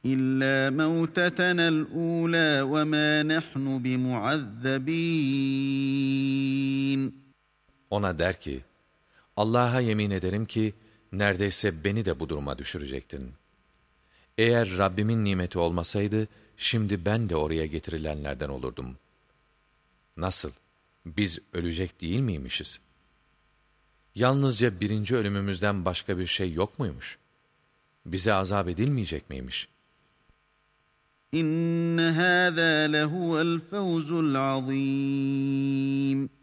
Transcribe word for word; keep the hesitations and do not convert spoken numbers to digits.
إِلَّا مَوْتَتَنَا الْأُولَى وَمَا نَحْنُ بِمُعَذَّبِينَ. Ona der ki, Allah'a yemin ederim ki, neredeyse beni de bu duruma düşürecektin. Eğer Rabbimin nimeti olmasaydı, şimdi ben de oraya getirilenlerden olurdum. Nasıl? Biz ölecek değil miymişiz? Yalnızca birinci ölümümüzden başka bir şey yok muymuş? Bize azap edilmeyecek miymiş? İnne hâzâ lehuvel fevzul azîm.